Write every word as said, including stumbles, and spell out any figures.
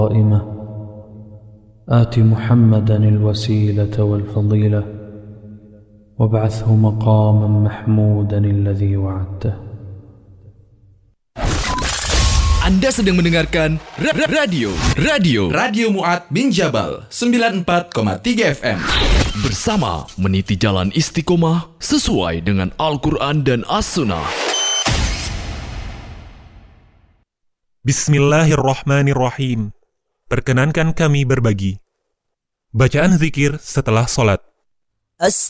قائمة آت محمدا الوسيلة والفضيلة وابعثه مقاما محمودا الذي وعدته. Anda sedang mendengarkan ra- ra- radio radio Radio Mu'ad bin Jabal sembilan puluh empat koma tiga F M bersama meniti jalan istiqomah sesuai dengan Al-Quran dan As-Sunnah. Bismillahirrahmanirrahim. Perkenankan kami berbagi bacaan zikir setelah sholat. Astaghfirullah.